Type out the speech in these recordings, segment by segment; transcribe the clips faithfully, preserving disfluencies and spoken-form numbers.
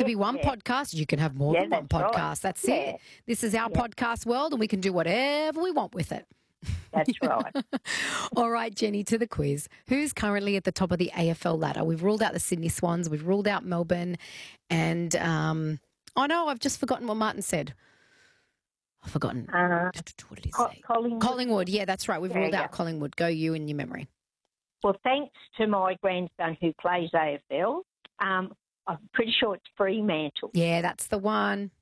to be one Yeah. podcast. You can have more Yeah, than one that's right. podcast. That's Yeah. it. This is our Yeah. podcast world, and we can do whatever we want with it. That's right. All right, Jenny, to the quiz. Who's currently at the top of the A F L ladder? We've ruled out the Sydney Swans. We've ruled out Melbourne. And, um, oh, no, I've just forgotten what Martin said. I've forgotten. Uh, What did he Co- say? Collingwood. Collingwood. Yeah, that's right. We've There ruled you out go. Collingwood. Go you in your memory. Well, thanks to my grandson who plays A F L, um, I'm pretty sure it's Fremantle. Yeah, that's the one.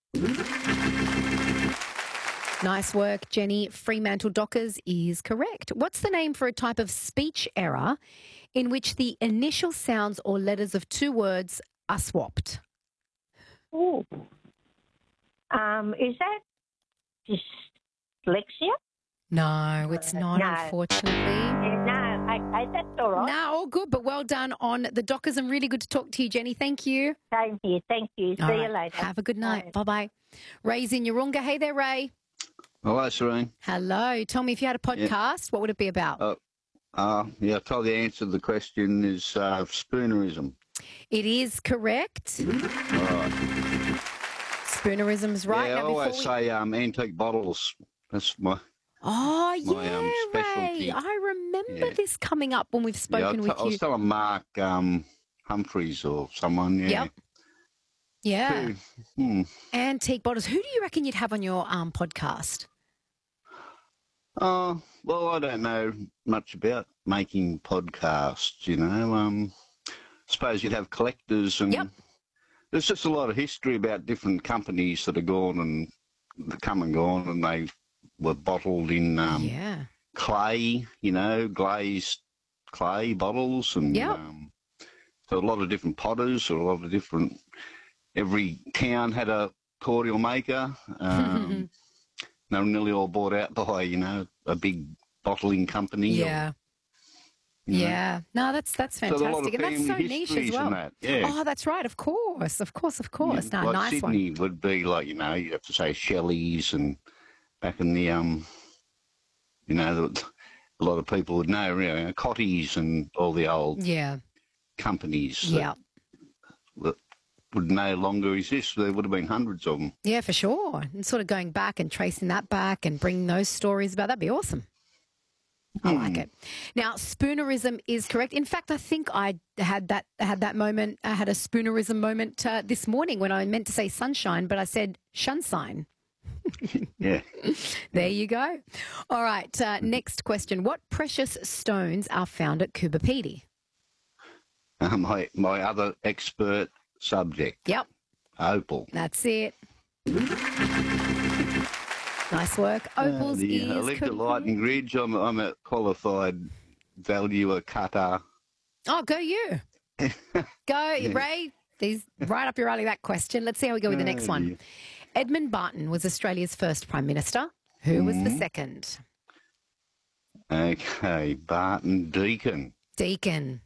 Nice work, Jenny. Fremantle Dockers is correct. What's the name for a type of speech error in which the initial sounds or letters of two words are swapped? Ooh. Um, is that dyslexia? No, it's not, No. unfortunately. Yeah, no, okay, that's all right. No, all good, but well done on the Dockers, and really good to talk to you, Jenny. Thank you. Same here. Thank you. See All you right, later. Have a good night. Bye. Bye-bye. Ray's in Yarunga. Hey there, Ray. Hello, Serene. Hello. Tell me, if you had a podcast, what would it be about? Uh, uh, yeah, I told you the answer to the question is uh, spoonerism. It is correct. All right. Spoonerism's right. Yeah, Now, I before always we... say um, antique bottles. That's my... Oh, my, yeah, um, Ray. specialty. I remember Yeah. this coming up when we've Yeah, I, spoken t- with I was you. telling Mark um, Humphreys or someone. Yeah. Yep. Yeah. Who- Hmm. Antique bottles. Who do you reckon you'd have on your um, podcast? Oh, well, I don't know much about making podcasts, you know. Um, suppose you'd have collectors and Yep. there's just a lot of history about different companies that are gone and that come and gone, and they were bottled in um, yeah. clay, you know, glazed clay bottles. And Yep. um, so a lot of different potters or a lot of different, every town had a cordial maker. Um, they were nearly all bought out by, you know, a big bottling company. or, Yeah. you know. Yeah. No, that's that's So there's a lot fantastic. of And that's so family niche as histories well. and that, yeah. Oh, that's right. Of course. Of course. Of course. No, like nice one. Sydney would be like, you know, you have to say Shelley's, and back in the, um, you know, the, a lot of people would know, you know, Cotties and all the old Yeah. companies that, Yeah. that would no longer exist. There would have been hundreds of them. Yeah, for sure. And sort of going back and tracing that back and bringing those stories about, that'd be awesome. I like Hmm. it. Now, spoonerism is correct. In fact, I think I had that had that moment. I had a spoonerism moment uh, this morning when I meant to say sunshine, but I said shunshine. Yeah. There you go. All right. Uh, next question: what precious stones are found at Kubapedi? Uh, my, my other expert subject, Yep, opal. that's it. Nice work. Opals Uh, the, is I lived at correct. Lightning Ridge. I'm, I'm a qualified valuer cutter. Oh, go you. Go, Ray. These right up your alley, that question. Let's see how we go with the next Oh, one. dear. Edmund Barton was Australia's first Prime Minister. Who was Mm-hmm. the second? Okay, Barton Deacon. Deacon.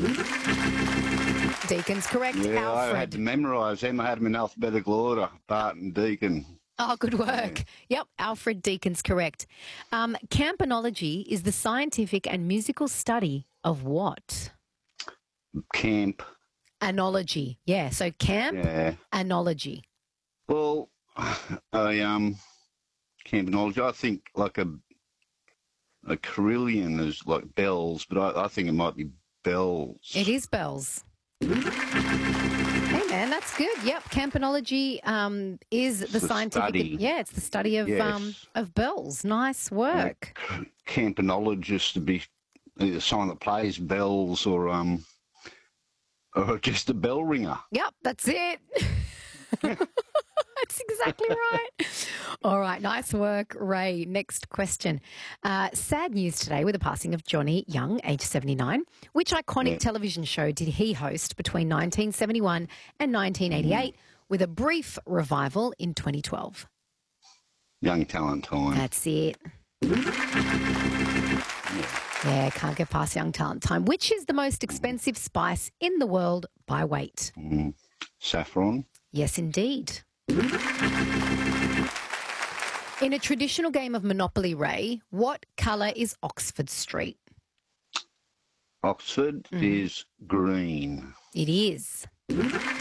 Deacon's correct. Yeah, I had Alfred. to memorise them. I had them in alphabetical order. Barton Deacon. Oh, good work. Yep, Alfred Deacon's correct. Um, campanology is the scientific and musical study of what? Camp. Anology. Yeah, so camp, Yeah. anology. Well, I um, campanology. I think like a a carillon is like bells, but I, I think it might be bells. It is bells. Hey, man, that's good. Yep, campanology um, is the, the scientific. study. Yeah, it's the study of um, Yes. of bells. Nice work. Campanologist to be either someone that plays bells or um, or just a bell ringer. Yep, that's it. That's exactly right. All right, nice work, Ray. Next question. Uh, sad news today with the passing of Johnny Young, age seventy-nine. Which iconic Yeah. television show did he host between nineteen seventy-one and nineteen eighty-eight with a brief revival in twenty twelve? Young talent time. That's it. Yeah, can't get past Young Talent Time. Which is the most expensive spice in the world by weight? Mm. Saffron. Yes, indeed. In a traditional game of Monopoly, Ray, what colour is Oxford Street? Oxford Mm. is green. It is.